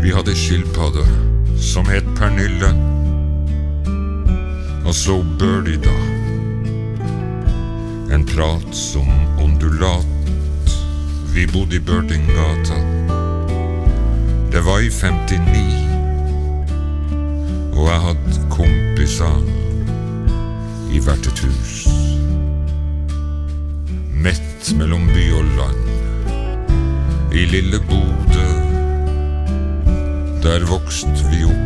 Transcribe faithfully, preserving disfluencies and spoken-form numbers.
Vi hadde skilpadde som het Pernille, og så Birdie da, en prat som ondulat. Vi bodde i Birdinggata. Det var i femtini, og jeg hadde kompiser i hvert et hus. Midt mellom by og land, i lille Bodø, der vokst vi opp.